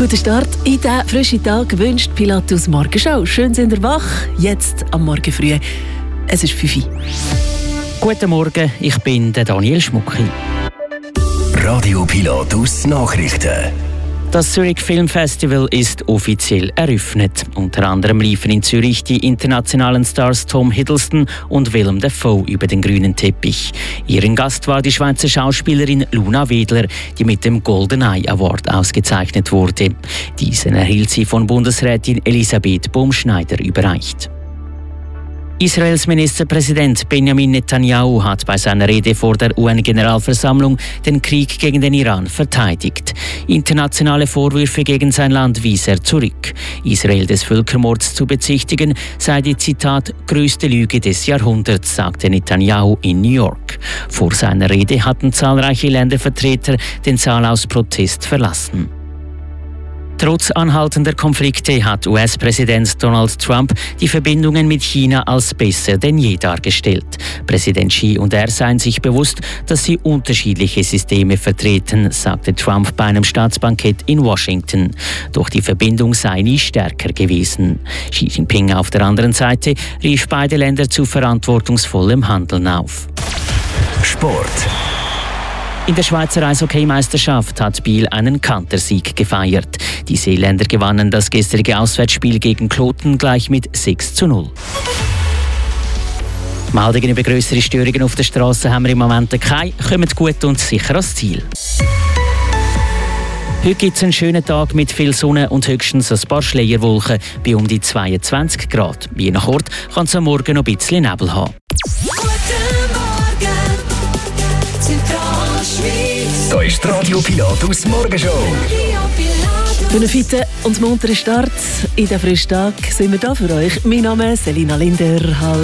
Guten Start in diesen frischen Tag wünscht Pilatus Morgenschau. Schön sind ihr wach, jetzt am Morgen früh. Es ist 5 Uhr. Guten Morgen, ich bin der Daniel Schmucki. Radio Pilatus Nachrichten. Das Zürich Film Festival ist offiziell eröffnet. Unter anderem liefen in Zürich die internationalen Stars Tom Hiddleston und Willem Dafoe über den grünen Teppich. Ihren Gast war die Schweizer Schauspielerin Luna Wedler, die mit dem Golden Eye Award ausgezeichnet wurde. Diesen erhielt sie von Bundesrätin Elisabeth Baumschneider überreicht. Israels Ministerpräsident Benjamin Netanyahu hat bei seiner Rede vor der UN-Generalversammlung den Krieg gegen den Iran verteidigt. Internationale Vorwürfe gegen sein Land wies er zurück. Israel des Völkermords zu bezichtigen sei die, Zitat, größte Lüge des Jahrhunderts, sagte Netanyahu in New York. Vor seiner Rede hatten zahlreiche Ländervertreter den Saal aus Protest verlassen. Trotz anhaltender Konflikte hat US-Präsident Donald Trump die Verbindungen mit China als besser denn je dargestellt. Präsident Xi und er seien sich bewusst, dass sie unterschiedliche Systeme vertreten, sagte Trump bei einem Staatsbankett in Washington. Doch die Verbindung sei nie stärker gewesen. Xi Jinping auf der anderen Seite rief beide Länder zu verantwortungsvollem Handeln auf. Sport. In der Schweizer Eishockey-Meisterschaft hat Biel einen Kantersieg gefeiert. Die Seeländer gewannen das gestrige Auswärtsspiel gegen Kloten gleich mit 6:0. Meldungen über grössere Störungen auf der Straße haben wir im Moment keine. Kommt gut und sicher ans Ziel. Heute gibt es einen schönen Tag mit viel Sonne und höchstens ein paar Schleierwolken bei um die 22 Grad. Je nach Ort kann es am Morgen noch ein bisschen Nebel haben. Da ist die Radio Pilatus Morgenschau. Für einen fitten und munteren Start in den frischen Tag sind wir da für euch. Mein Name ist Selina Linder.